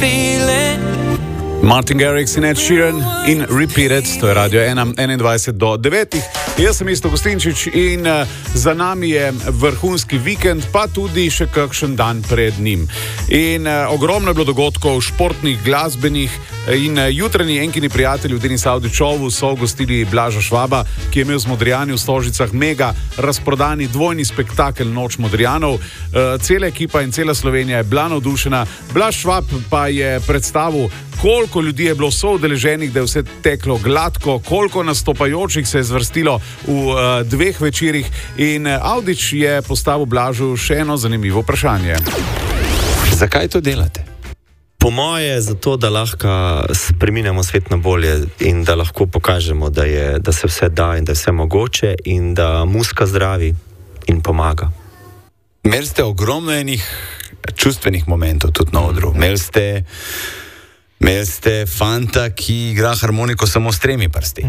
Martin Garrix in Ed Sheeran in Repeated, to je Radio 1, 21 do 9. Jaz sem Isto Gostinčič in za nami je vrhunski vikend, pa tudi še kakšen dan pred njim. In ogromno je bilo dogodkov, športnih, glasbenih in jutranji enkini prijatelji v Denis Avdićovu so gostili Blaža Švaba, ki je imel z Modrijani v Stožicah mega razprodani dvojni spektakel Noč Modrijanov. Cela ekipa in cela Slovenija je bila navdušena. Blaž Švab pa je predstavil, koliko ljudi je bilo soudeleženih, da je vse teklo gladko, koliko nastopajočih se je zvrstilo v dveh večerih in Avdić je postavil Blažu še eno zanimivo vprašanje. Zakaj to delate? Po moje zato, da lahko spreminjamo svet na bolje in da lahko pokažemo, da se vse da in da je vse mogoče in da muzika zdravi in pomaga. Imeli ste ogromno enih čustvenih momentov tudi na odru. Imeli ste fanta, ki igra harmoniko samo s 3 prsti.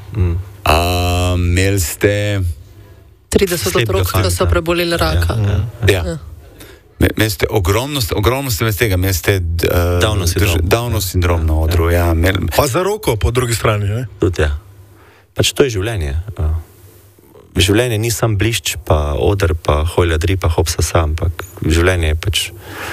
Imeli ste 30 otrok, ki so preboleli raka. Ja. Imeli ste ogromno ste med tega, imeli ste Downov sindrom na odru. Ja. Pa za roko po drugi strani, ne? Tudi, ja. Pač to je življenje. Življenje ni sam blišč, pa oder, pa hojladri, pa hopsa sam, ampak življenje je pač...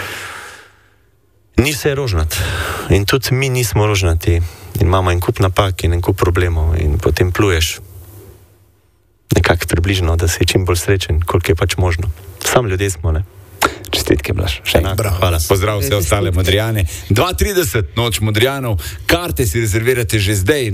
Ni vse rožnat. In tudi mi nismo rožnati. In imamo en kup napak in en kup problemov. In potem pluješ nekako približno, da si čim bolj srečen, koliko je pač možno. Sam ljudje smo, ne? Čestitke, Blaž. Še enkrat. Hvala. Pozdrav vse ostale Modrijane. 2:30 Noč Modrijanov. Karte si rezervirate že zdaj.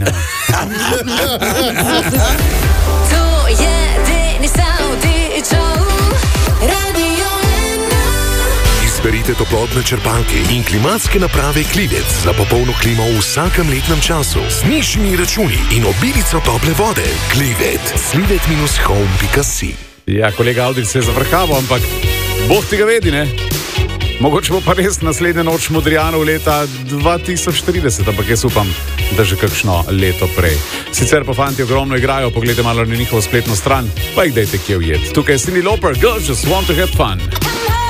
To je Denis Avdićov, Radio 1. Izberite toplotne črpalke in klimatske naprave Klivec za popolno klimo v vsakem letnem času z nižjimi računi in obilico tople vode. Klivet. Slivet-home.si. Ja, kolega Avdić se je zafrkaval, ampak Bog tega vedi, ne? Mogoče bo pa res naslednja Noč Modrijanov leta 2030, ampak jaz upam, da že kakšno leto prej. Sicer pa fanti ogromno igrajo, pogledajte malo na njihovo spletno stran, pa jih dajte kje ujet. Tukaj je Cyndi Lauper, Girls Just Want to Have Fun.